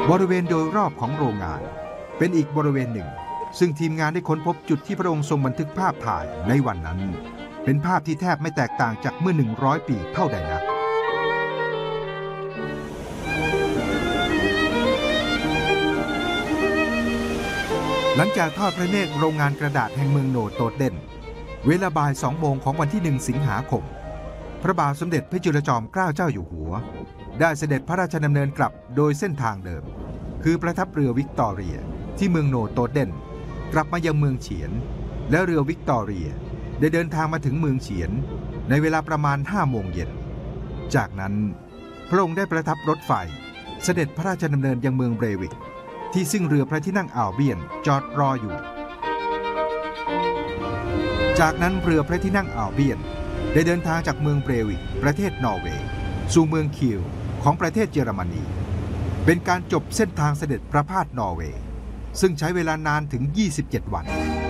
บริเวณโดยรอบของโรงงานเป็นอีกบริเวณหนึ่งซึ่งทีมงานได้ค้นพบจุดที่พระองค์ทรงบันทึกภาพถ่ายในวันนั้นเป็นภาพที่แทบไม่แตกต่างจากเมื่อ100 ปีเท่าใดนักหลังจากทอดพระเนตรโรงงานกระดาษแห่งเมืองโนโตเดนเวลาบ่าย2 โมงของวันที่1 สิงหาคมพระบาทสมเด็จพระจุลจอมเกล้าเจ้าอยู่หัวได้เสด็จพระราชดำเนินกลับโดยเส้นทางเดิมคือประทับเรือวิกตอเรียที่เมืองโนโตเดนกลับมายังเมืองเฉียนและเรือวิกตอเรียได้เดินทางมาถึงเมืองเฉียนในเวลาประมาณ5 โมงเย็นจากนั้นพระองค์ได้ประทับรถไฟเสด็จพระราชดำเนินยังเมืองเบรวิกที่ซึ่งเรือพระที่นั่งอ่าวเบียนจอดรออยู่จากนั้นเรือพระที่นั่งอ่าวเบียนได้เดินทางจากเมืองเบรวิกประเทศนอร์เวย์สู่เมืองคิลของประเทศเยอรมนีเป็นการจบเส้นทางเสด็จประพาสนอร์เวย์ซึ่งใช้เวลานานถึง27 วัน